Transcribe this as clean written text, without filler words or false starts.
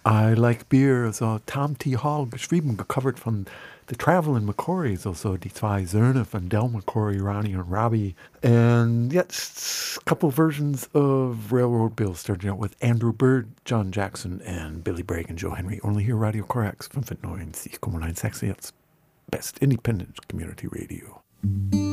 I Like Beer, also Tom T. Hall geschrieben, gecovert von The Traveling McCourys, also die zwei Söhne von Del McCoury, Ronnie und Robbie. And yet, a couple versions of Railroad Bill, starting out with Andrew Bird, John Jackson, and Billy Bragg and Joe Henry. Only here, Radio Corax, 95,6,6 Best Independent Community Radio.